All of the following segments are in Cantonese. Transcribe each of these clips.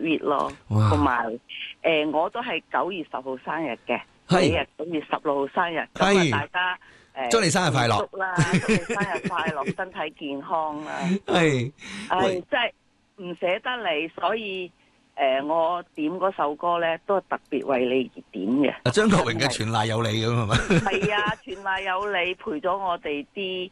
sweet 咯， 哇同埋我都係9月10號生日嘅， 係你係9月16號生日，咁係大家祝你生日快樂祝啦，祝你生日快樂，身體健康啦。 係喂真係唔捨得你，所以我點嗰首歌咧，都係特別為你而點嘅。 張國榮嘅全賴有你咁係咪？ 係啊，全賴有你陪咗我哋啲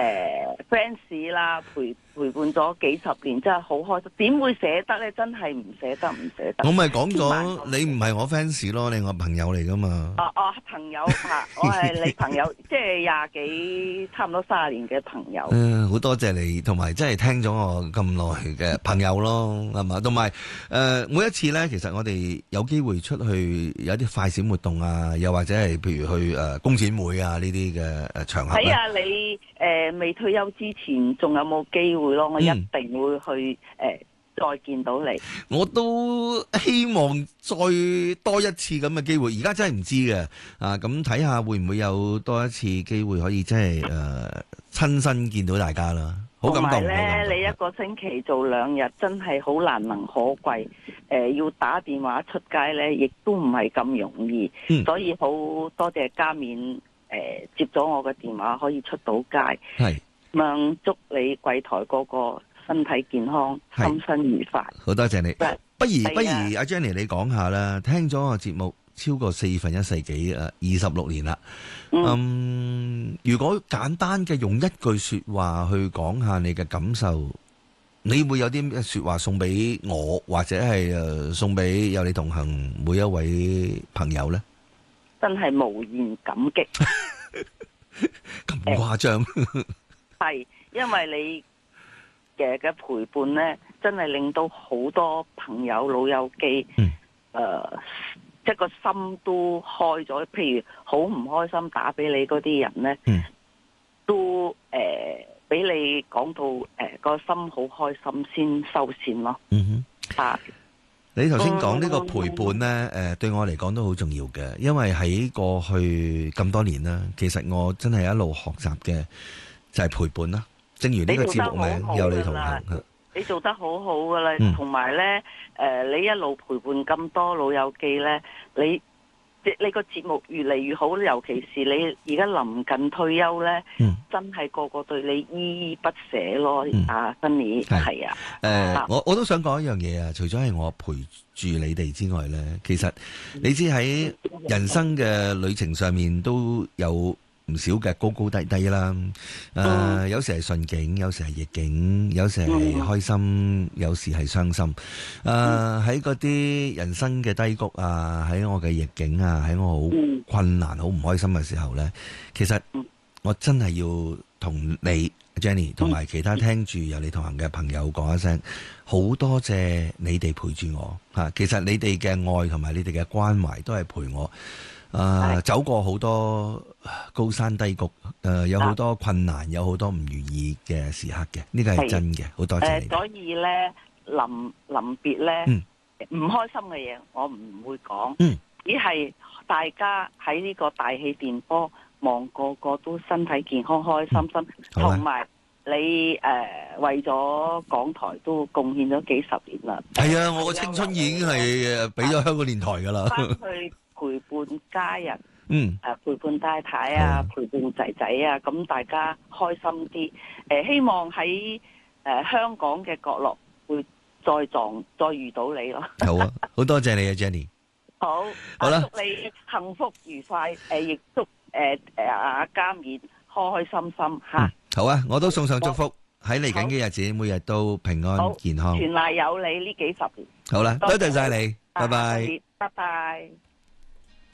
fans 啦，陪伴咗幾十年，真係好開心。點會捨得咧？真係唔捨得，唔捨得。 我咪講咗，你唔係我 fans 咯，你係我朋友嚟噶嘛？ 朋友嚇，我係你朋友，即係20幾，差唔多30年嘅朋友。 好多謝你，同埋真係聽咗我咁耐嘅朋友咯，係嘛？同埋每一次咧，其實我哋有機會出去有啲快閃活動啊，又或者係譬如去工展會啊呢啲嘅場合。 睇下你未退休之前，仲有冇機會咯？我一定會去再見到你。 我都希望再多一次咁嘅機會，而家真係唔知嘅咁睇下會唔會有多一次機會可以真係親身見到大家啦，好感動。 同埋咧，你一個星期做2日，真係好難能可貴。要打電話出街咧，亦都唔係咁容易。所以好多謝嘉勉接咗我嘅電話，可以出到街。 係咁祝你櫃台嗰個身體健康，心身愉快。 好多謝你。不如阿 Jenny 你講下啦，聽咗個節目超過1/4世紀26年啦。如果簡單嘅用一句說話去講下你嘅感受，你會有啲咩說話送俾我，或者係送俾有你同行每一位朋友呢？ 真係無言感激。 咁誇張？ 係，因為你嘅陪伴呢，真係令到好多朋友老友記，即係個心都開咗。譬如好唔開心打俾你嗰啲人呢，都俾你講到個心好開心先收線咯。你頭先講呢個陪伴呢，對我嚟講都好重要嘅，因為喺過去咁多年啦，其實我真係一路學習嘅就係陪伴啦。正如呢個節目名有你同行， 你做得好好噶啦，同埋呢，你一路陪伴咁多老友記呢，你個節目越嚟越好，尤其是你而家臨近退休呢，真係個個對你依依不捨咯。Sunny 係啊， 我都想講一樣嘢啊，除咗係我陪住你哋之外呢，其實你知喺人生嘅旅程上面都有唔少嘅高高低低啦。有時係順境，有時係逆境，有時係開心，有時係傷心。喺嗰啲人生嘅低谷啊，喺我嘅逆境啊，喺我好困難、好唔開心嘅時候呢，其實我真係要同你 Jenny 同埋其他聽住有你同行嘅朋友講一聲，好多謝你哋陪住我吓。其實你哋嘅愛同埋你哋嘅關懷都係陪我走過好多高山低谷，有好多困難，有好多唔如意嘅時刻嘅，呢個係真嘅。好多謝你。 所以呢，臨別呢，唔開心嘅嘢我唔會講，只係大家喺呢個大氣電波，望個個都身體健康、開心心，同埋你為咗港台都貢獻咗幾十年啦。 係啊，我嘅青春已經係俾咗香港電台噶啦。 翻去陪伴家人，陪伴太太啊，陪伴仔仔啊，咁大家開心啲。希望喺香港嘅角落會再遇到你咯。好啊， 好多謝你啊 Jenny。好啦， 祝你幸福愉快，亦祝阿嘉勉開開心心吓。 好啊，我都送上祝福，喺嚟緊嘅日子，每日都平安健康。 全賴有你呢幾十年。 好啦，多謝晒你，拜拜。 拜拜。